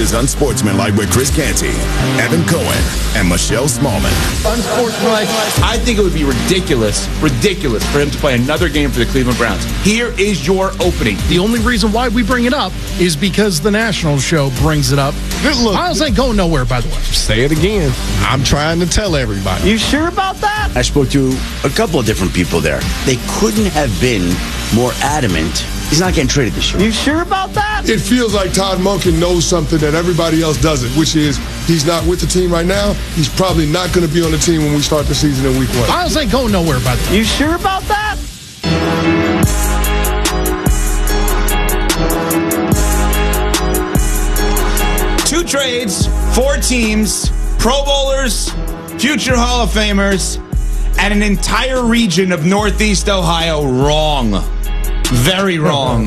is Unsportsmanlike with Chris Canty, Evan Cohen, and Michelle Smallman. Unsportsmanlike. I think it would be ridiculous for him to play another game for the Cleveland Browns. Here is your opening. The only reason why we bring it up is because the national show brings it up. Look, Miles ain't going nowhere, by the way. Say it again. I'm trying to tell everybody. You sure about that? I spoke to a couple of different people there. They couldn't have been more adamant. He's not getting traded this year. You sure about that? It feels like Todd Monken knows something that everybody else doesn't, which is he's not with the team right now. He's probably not going to be on the team when we start the season in week 1. Miles ain't going nowhere, by the way. You sure about that? Two trades, 4 teams, Pro Bowlers, future Hall of Famers, and an entire region of Northeast Ohio wrong. Very wrong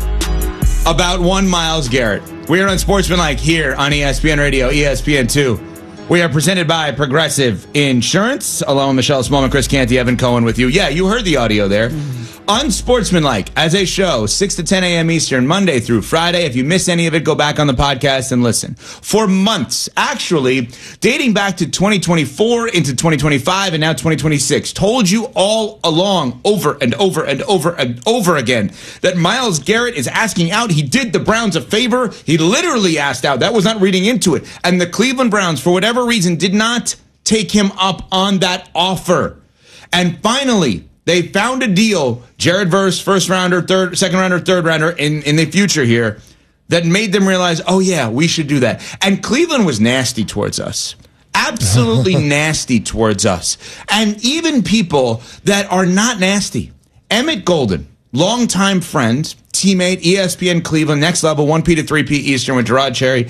about one Myles Garrett. We are on Sportsmanlike here on ESPN Radio, ESPN2. We are presented by Progressive Insurance. Along with Michelle Smallman, Chris Canty, Evan Cohen with you. Yeah, you heard the audio there. Unsportsmanlike as a show, 6 to 10 a.m. Eastern, Monday through Friday. If you miss any of it, go back on the podcast and listen. For months, actually, dating back to 2024 into 2025 and now 2026, told you all along, over and over and over and over again, that Myles Garrett is asking out. He did the Browns a favor. He literally asked out. That was not reading into it. And the Cleveland Browns, for whatever reason, did not take him up on that offer. And finally, they found a deal, Jared Verse, first rounder, second rounder, third rounder in the future here, that made them realize, oh yeah, we should do that. And Cleveland was nasty towards us. Absolutely nasty towards us. And even people that are not nasty. Emmett Golden, longtime friend, teammate, ESPN Cleveland, next level, 1P to 3P Eastern with Gerard Cherry.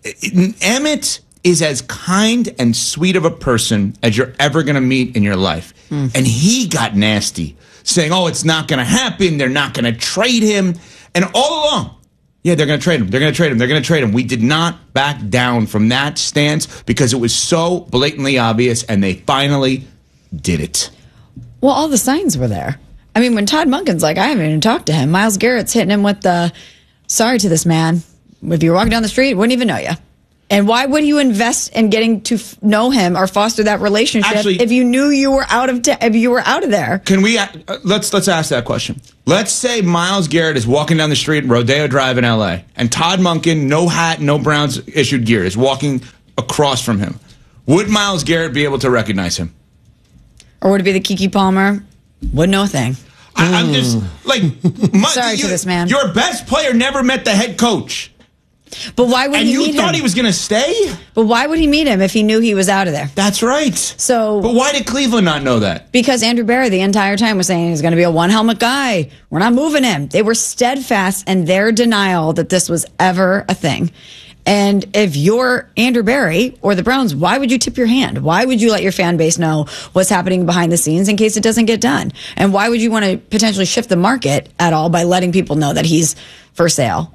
Emmett is as kind and sweet of a person as you're ever going to meet in your life. And he got nasty, saying, oh, it's not going to happen. They're not going to trade him. And all along, yeah, they're going to trade him. They're going to trade him. They're going to trade him. We did not back down from that stance because it was so blatantly obvious, and they finally did it. Well, all the signs were there. I mean, when Todd Monken's like, I haven't even talked to him. Myles Garrett's hitting him with the, sorry to this man. If you were walking down the street, wouldn't even know you. And why would you invest in getting to know him or foster that relationship if you knew you were out of there? Can we let's ask that question? Let's say Myles Garrett is walking down the street, Rodeo Drive in L.A., and Todd Monken, no hat, no Browns issued gear, is walking across from him. Would Myles Garrett be able to recognize him? Or would it be the Kiki Palmer? Wouldn't know a thing. I'm just like, sorry to this man. Your best player never met the head coach. But why would he meet him? And you thought he was going to stay? But why would he meet him if he knew he was out of there? That's right. But why did Cleveland not know that? Because Andrew Berry the entire time was saying he's going to be a one-helmet guy. We're not moving him. They were steadfast in their denial that this was ever a thing. And if you're Andrew Berry or the Browns, why would you tip your hand? Why would you let your fan base know what's happening behind the scenes in case it doesn't get done? And why would you want to potentially shift the market at all by letting people know that he's for sale?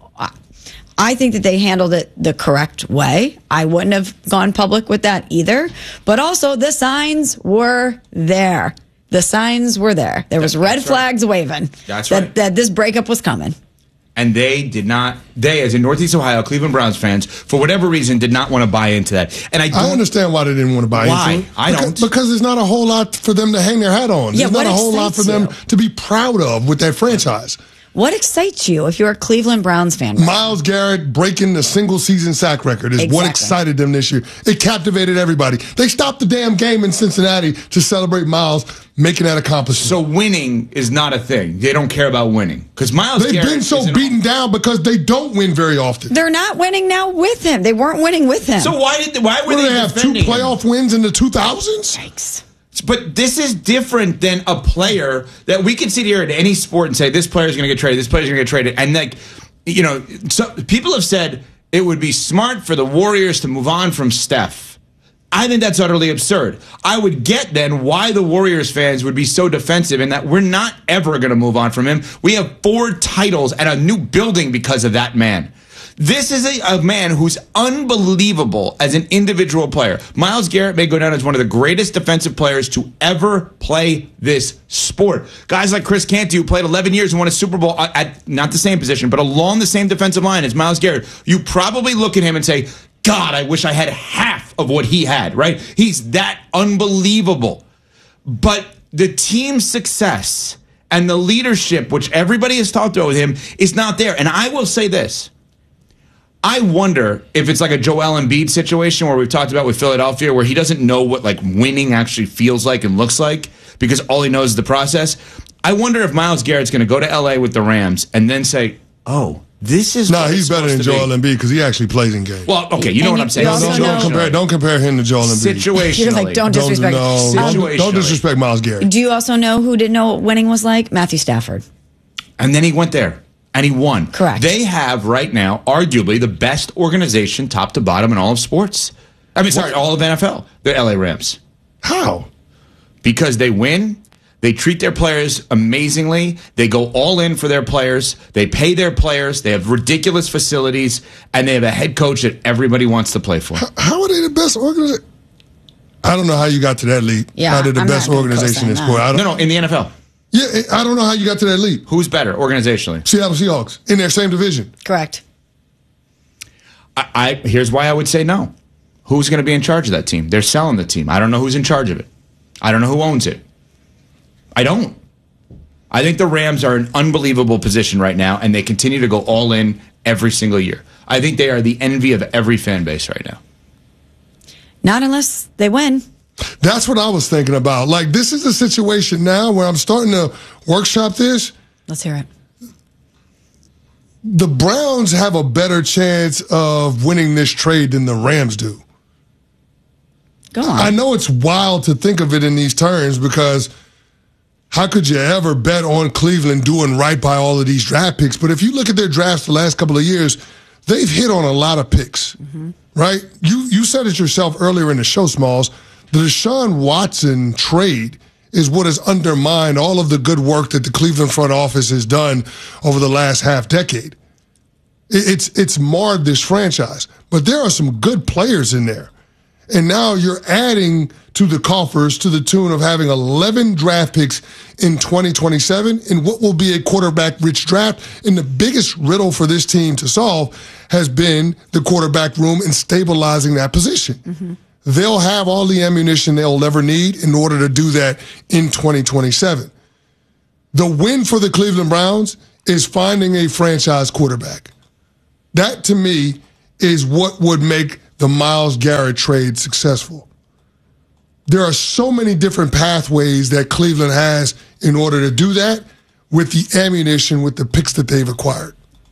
I think that they handled it the correct way. I wouldn't have gone public with that either. But also, the signs were there. The signs were there. There was red flags waving. That's right. That this breakup was coming. And they did not, as in Northeast Ohio, Cleveland Browns fans, for whatever reason, did not want to buy into that. And I understand why they didn't want to buy into it. I don't. Because there's not a whole lot for them to hang their hat on. Yeah, there's not a whole lot for them to be proud of with that franchise. What excites you if you're a Cleveland Browns fan? Myles Garrett breaking the single-season sack record is what excited them this year. It captivated everybody. They stopped the damn game in Cincinnati to celebrate Myles making that accomplishment. So winning is not a thing. They don't care about winning. Because Myles Garrett... They've been so beaten down because they don't win very often. They're not winning now with him. They weren't winning with him. So why were they have 2 playoff wins in the 2000s? Yikes. But this is different than a player that we can sit here in any sport and say, this player is going to get traded, this player is going to get traded. And, like, you know, so people have said it would be smart for the Warriors to move on from Steph. I think that's utterly absurd. I would get then why the Warriors fans would be so defensive in that we're not ever going to move on from him. We have 4 titles and a new building because of that man. This is a man who's unbelievable as an individual player. Myles Garrett may go down as one of the greatest defensive players to ever play this sport. Guys like Chris Canty, who played 11 years and won a Super Bowl at not the same position, but along the same defensive line as Myles Garrett, you probably look at him and say, God, I wish I had half of what he had, right? He's that unbelievable. But the team's success and the leadership, which everybody has talked about with him, is not there. And I will say this. I wonder if it's like a Joel Embiid situation where we've talked about with Philadelphia, where he doesn't know what like winning actually feels like and looks like because all he knows is the process. I wonder if Myles Garrett's going to go to L.A. with the Rams and then say, oh, this is he's better than Joel Embiid because he actually plays in games. Well, okay, you know what I'm saying. Don't compare him to Joel Embiid. Situationally. You're like, don't disrespect. Don't disrespect Myles Garrett. Do you also know who didn't know what winning was like? Matthew Stafford. And then he went there. And he won. Correct. They have right now, arguably, the best organization, top to bottom, in all of sports. All of NFL. The LA Rams. How? Because they win. They treat their players amazingly. They go all in for their players. They pay their players. They have ridiculous facilities. And they have a head coach that everybody wants to play for. How are they the best organization? I don't know how you got to that league. Yeah, how they're the best organization in sport. No, in the NFL. Yeah, I don't know how you got to that league. Who's better organizationally? Seattle Seahawks in their same division. Correct. Here's why I would say no. Who's going to be in charge of that team? They're selling the team. I don't know who's in charge of it. I don't know who owns it. I don't. I think the Rams are in an unbelievable position right now, and they continue to go all in every single year. I think they are the envy of every fan base right now. Not unless they win. That's what I was thinking about. Like, this is a situation now where I'm starting to workshop this. Let's hear it. The Browns have a better chance of winning this trade than the Rams do. Go on. I know it's wild to think of it in these terms because how could you ever bet on Cleveland doing right by all of these draft picks? But if you look at their drafts the last couple of years, they've hit on a lot of picks, right? You said it yourself earlier in the show, Smalls. The Deshaun Watson trade is what has undermined all of the good work that the Cleveland front office has done over the last half decade. It's marred this franchise, but there are some good players in there. And now you're adding to the coffers to the tune of having 11 draft picks in 2027 in what will be a quarterback-rich draft. And the biggest riddle for this team to solve has been the quarterback room and stabilizing that position. They'll have all the ammunition they'll ever need in order to do that in 2027. The win for the Cleveland Browns is finding a franchise quarterback. That, to me, is what would make the Myles Garrett trade successful. There are so many different pathways that Cleveland has in order to do that with the ammunition, with the picks that they've acquired.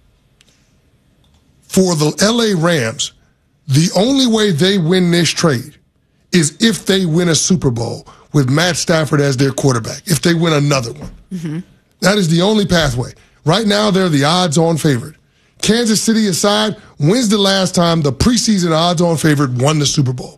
For the LA Rams, the only way they win this trade is if they win a Super Bowl with Matt Stafford as their quarterback, if they win another one. That is the only pathway. Right now, they're the odds-on favorite. Kansas City aside, when's the last time the preseason odds-on favorite won the Super Bowl?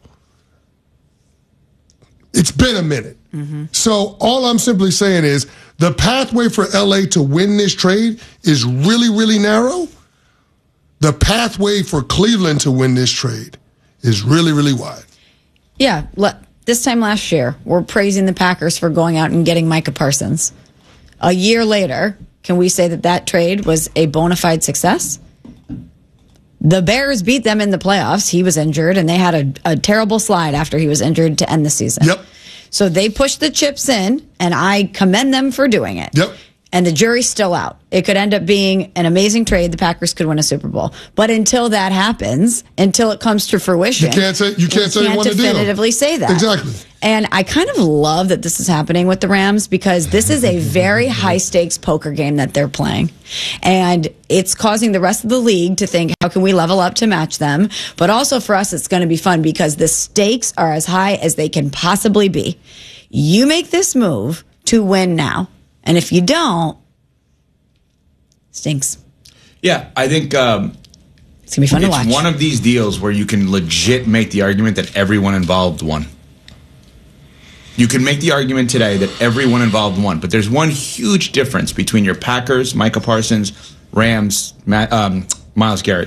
It's been a minute. So all I'm simply saying is the pathway for LA to win this trade is really, really narrow. The pathway for Cleveland to win this trade is really, really wide. Yeah. This time last year, we're praising the Packers for going out and getting Micah Parsons. A year later, can we say that that trade was a bona fide success? The Bears beat them in the playoffs. He was injured, and they had a terrible slide after he was injured to end the season. Yep. So they pushed the chips in, and I commend them for doing it. Yep. And the jury's still out. It could end up being an amazing trade. The Packers could win a Super Bowl. But until that happens, until it comes to fruition, you can't definitively say that. Exactly. And I kind of love that this is happening with the Rams because this is a very high-stakes poker game that they're playing. And it's causing the rest of the league to think, how can we level up to match them? But also for us, it's going to be fun because the stakes are as high as they can possibly be. You make this move to win now. And if you don't, stinks. Yeah, I think it's going to be fun to watch. It's one of these deals where you can legit make the argument that everyone involved won. You can make the argument today that everyone involved won, but there's one huge difference between your Packers, Micah Parsons, Rams, Myles Garrett.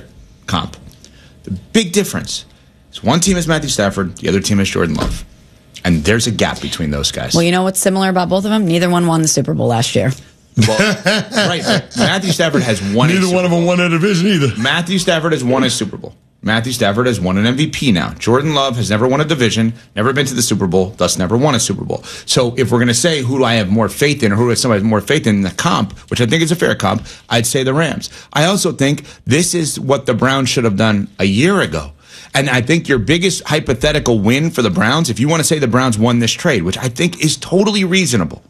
comp. The big difference is one team is Matthew Stafford, the other team is Jordan Love. And there's a gap between those guys. Well, you know what's similar about both of them? Neither one won the Super Bowl last year. Well, right. Matthew Stafford has won Neither one of them won a division either. Matthew Stafford has won a Super Bowl. Matthew Stafford has won an MVP now. Jordan Love has never won a division, never been to the Super Bowl, thus never won a Super Bowl. So if we're going to say who do I have more faith in or who does somebody have more faith in the comp, which I think is a fair comp, I'd say the Rams. I also think this is what the Browns should have done a year ago. And I think your biggest hypothetical win for the Browns, if you want to say the Browns won this trade, which I think is totally reasonable,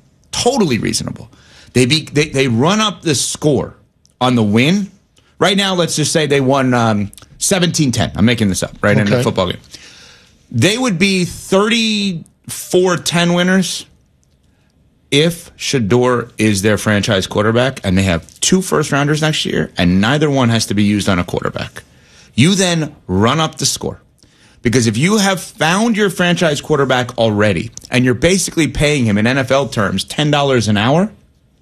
they run up the score on the win. Right now, let's just say they won 17-10. I'm making this up, right, in the football game. They would be 34-10 winners if Shedeur is their franchise quarterback and they have 2 first-rounders next year and neither one has to be used on a quarterback. You then run up the score. Because if you have found your franchise quarterback already and you're basically paying him in NFL terms $10 an hour,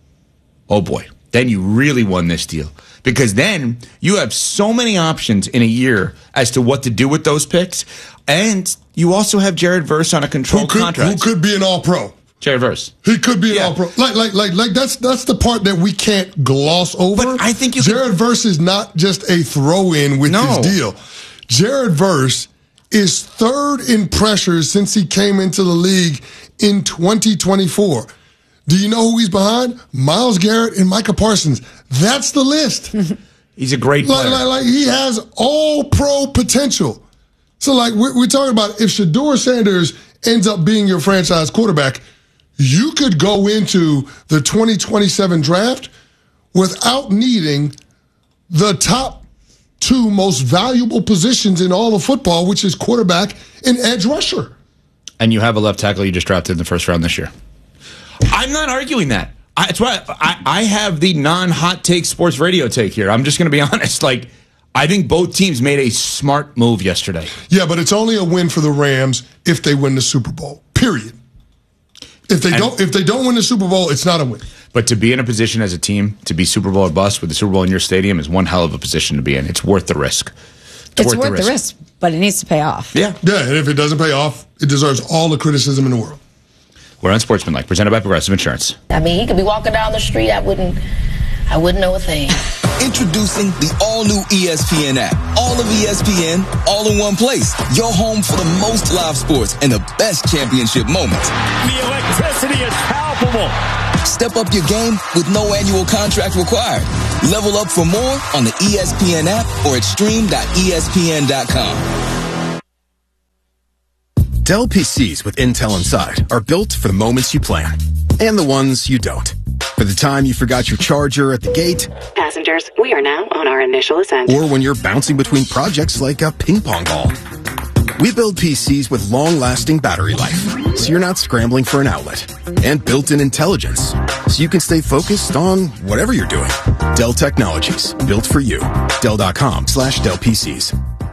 oh boy, then you really won this deal. Because then you have so many options in a year as to what to do with those picks. And you also have Jared Verse on a controlled contract. Who could be an all-pro? Jared Verse. He could be an all-pro. Like that's the part that we can't gloss over. But I think Jared Verse is not just a throw-in with his deal. Jared Verse is 3rd in pressures since he came into the league in 2024. Do you know who he's behind? Myles Garrett and Micah Parsons. That's the list. He's a great player. Like he has all-pro potential. So, like, we're talking about if Shedeur Sanders ends up being your franchise quarterback, you could go into the 2027 draft without needing the top 2 most valuable positions in all of football, which is quarterback and edge rusher. And you have a left tackle you just drafted in the first round this year. I'm not arguing that. That's why I have the non-hot take sports radio take here. I'm just going to be honest. Like, I think both teams made a smart move yesterday. Yeah, but it's only a win for the Rams if they win the Super Bowl. Period. If they don't win the Super Bowl, it's not a win. But to be in a position as a team to be Super Bowl or bust with the Super Bowl in your stadium is one hell of a position to be in. It's worth the risk. It's worth the risk, but it needs to pay off. Yeah, and if it doesn't pay off, it deserves all the criticism in the world. We're Unsportsmanlike, presented by Progressive Insurance. I mean, he could be walking down the street, I wouldn't know a thing. Introducing the all-new ESPN app. All of ESPN, all in one place. Your home for the most live sports and the best championship moments. The electricity is palpable. Step up your game with no annual contract required. Level up for more on the ESPN app or at stream.espn.com. Dell PCs with Intel inside are built for the moments you plan and the ones you don't. For the time you forgot your charger at the gate. Passengers, we are now on our initial ascent. Or when you're bouncing between projects like a ping pong ball. We build PCs with long-lasting battery life, so you're not scrambling for an outlet. And built-in intelligence, so you can stay focused on whatever you're doing. Dell Technologies, built for you. Dell.com/Dell PCs.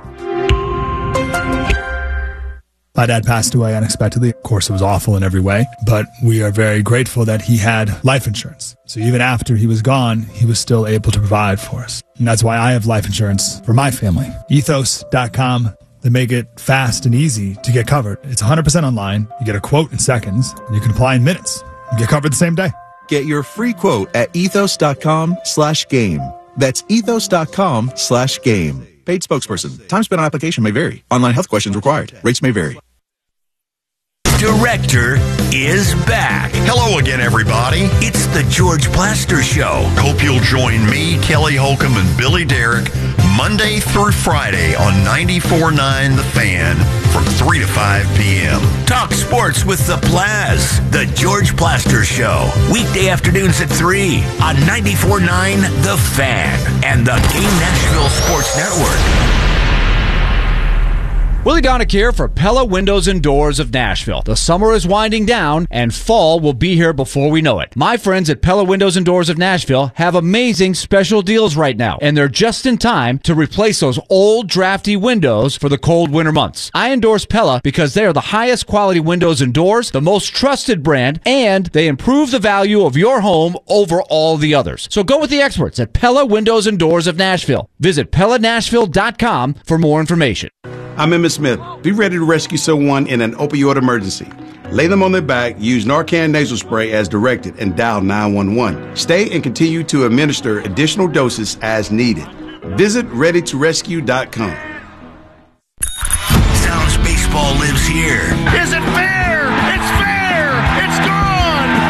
My dad passed away unexpectedly. Of course, it was awful in every way, but we are very grateful that he had life insurance. So even after he was gone, he was still able to provide for us. And that's why I have life insurance for my family. Ethos.com. They make it fast and easy to get covered. It's 100% online. You get a quote in seconds, and you can apply in minutes. You get covered the same day. Get your free quote at ethos.com/game. That's ethos.com/game. Paid spokesperson. Time spent on application may vary. Online health questions required. Rates may vary. Director is back. Hello again, everybody. It's the George Plaster Show. Hope you'll join me, Kelly Holcomb, and Billy Derrick Monday through Friday on 94.9 The Fan from 3 to 5 p.m. Talk sports with the Plaz. The George Plaster Show. Weekday afternoons at 3 on 94.9 The Fan and the Game Nashville Sports Network. Willie Donick here for Pella Windows and Doors of Nashville. The summer is winding down, and fall will be here before we know it. My friends at Pella Windows and Doors of Nashville have amazing special deals right now, and they're just in time to replace those old, drafty windows for the cold winter months. I endorse Pella because they are the highest quality windows and doors, the most trusted brand, and they improve the value of your home over all the others. So go with the experts at Pella Windows and Doors of Nashville. Visit PellaNashville.com for more information. I'm Emmett Smith. Be ready to rescue someone in an opioid emergency. Lay them on their back, use Narcan nasal spray as directed, and dial 911. Stay and continue to administer additional doses as needed. Visit ReadyToRescue.com. Sounds baseball lives here. Is it fair?